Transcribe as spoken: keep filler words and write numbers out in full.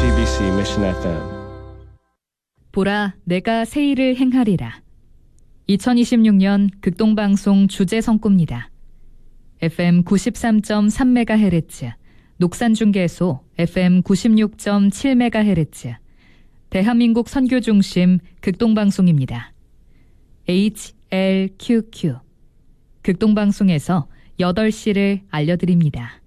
지티비씨 Mission 에프엠. 보라, 내가 새 일을 행하리라. 이천이십육 년 극동방송 주제성구입니다. 에프엠 구십삼 점 삼 메가헤르츠, 녹산중계소 에프엠 구십육 점 칠 메가헤르츠, 대한민국 선교중심 극동방송입니다. 에이치엘큐큐, 극동방송에서 여덟 시를 알려드립니다.